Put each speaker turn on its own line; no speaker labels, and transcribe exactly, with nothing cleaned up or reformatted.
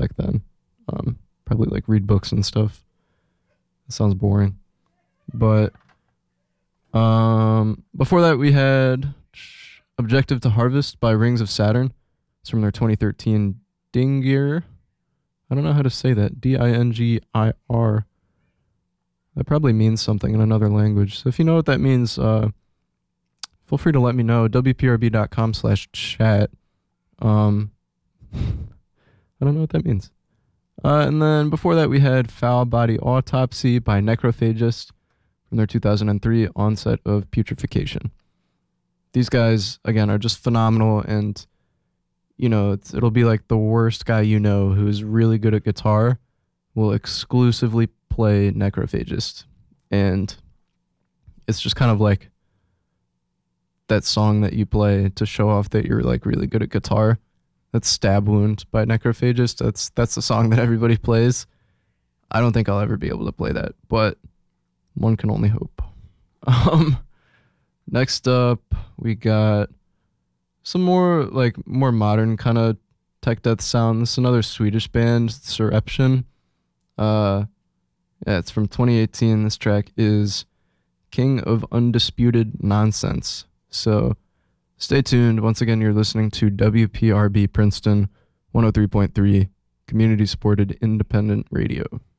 back then. Um, probably like read books and stuff. That sounds boring. But um, before that, we had Objective to Harvest by Rings of Saturn. It's from their twenty thirteen Dingir. I don't know how to say that. D I N G I R. That probably means something in another language. So if you know what that means, uh, feel free to let me know. W P R B dot com slash chat. Um, I don't know what that means. Uh, and then before that, we had Foul Body Autopsy by Necrophagist from their two thousand three Onset of Putrefaction. These guys, again, are just phenomenal, and, you know, it's, it'll be like the worst guy you know who's really good at guitar will exclusively play Necrophagist. And it's just kind of like that song that you play to show off that you're like really good at guitar. That's Stab Wound by Necrophagist. That's that's the song that everybody plays. I don't think I'll ever be able to play that, but one can only hope. Um, next up, we got some more like more modern kind of tech death sound. This is another Swedish band, Surreption. Uh, yeah, it's from twenty eighteen. This track is King of Undisputed Nonsense. So stay tuned. Once again, you're listening to W P R B Princeton one oh three point three, community supported independent radio.